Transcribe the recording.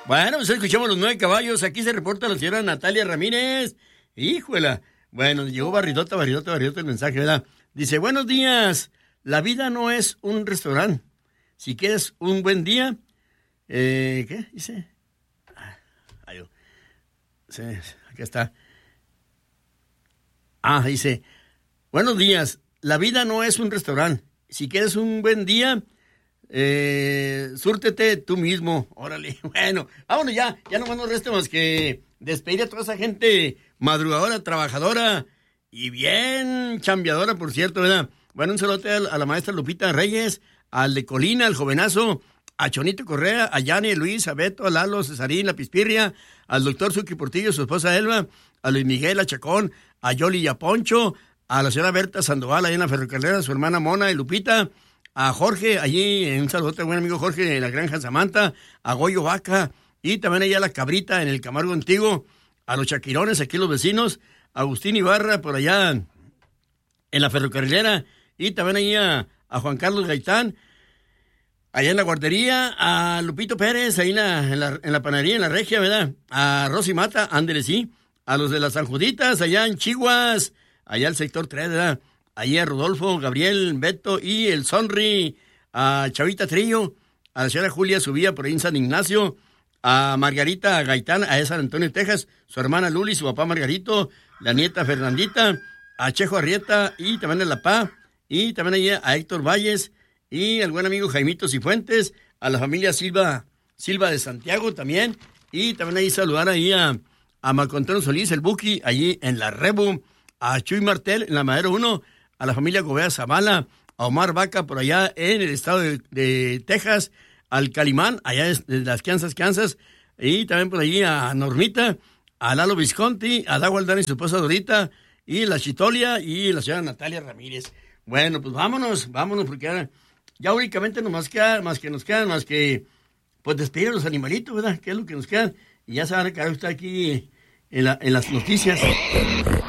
Bueno, pues escuchamos los 9 caballos. Aquí se reporta la señora Natalia Ramírez. Híjola. Bueno, llegó barridota el mensaje, ¿verdad? Dice, buenos días. La vida no es un restaurante. Si quieres un buen día... ¿Qué dice? Sí, aquí está. Dice, buenos días. La vida no es un restaurante. Si quieres un buen día... súrtete tú mismo. Órale, bueno, vámonos ya no nos resta más que despedir a toda esa gente madrugadora, trabajadora y bien chambeadora, por cierto, ¿verdad? Bueno, un saludo a la maestra Lupita Reyes, al de Colina, al jovenazo, a Chonito Correa, a Yani, a Luis, a Beto, a Lalo, a Cesarín, la Pispirria, al doctor Suki Portillo, su esposa Elba, a Luis Miguel, a Chacón, a Yoli y a Poncho, a la señora Berta Sandoval, ahí en la ferrocarrilera, a su hermana Mona y Lupita, a Jorge, allí, un saludo a buen amigo Jorge de la Granja Samantha, a Goyo Vaca, y también allá a la Cabrita en el Camargo Antiguo, a los Chaquirones, aquí los vecinos, a Agustín Ibarra, por allá en la ferrocarrilera, y también allí a Juan Carlos Gaitán, allá en la guardería, a Lupito Pérez, ahí en la panadería, en la Regia, ¿verdad? A Rosy Mata, ándele, sí, a los de las San Juditas, allá en Chihuas, allá el sector 3, ¿verdad? Allí a Rodolfo, Gabriel, Beto y el Sonri, a Chavita Trillo, a la señora Julia Subía por ahí en San Ignacio, a Margarita Gaitán, a San Antonio, Texas, su hermana Luli, su papá Margarito, la nieta Fernandita, a Chejo Arrieta y también a La Pá, y también allí a Héctor Valles y al buen amigo Jaimito Cifuentes, a la familia Silva de Santiago también, y también ahí saludar ahí a Marco Antonio Solís, el Buki, allí en la Rebu, a Chuy Martel en la Madero 1, a la familia Gobea Zavala, a Omar Vaca por allá en el estado de Texas, al Calimán, allá de las Kansas, y también por allí a Normita, a Lalo Visconti, a Dago Aldana y su esposa Dorita, y la Chitolia y la señora Natalia Ramírez. Bueno, pues vámonos, porque ahora ya únicamente nos queda más que pues despedir a los animalitos, ¿verdad? Que es lo que nos queda, y ya se van a quedar usted aquí en las noticias.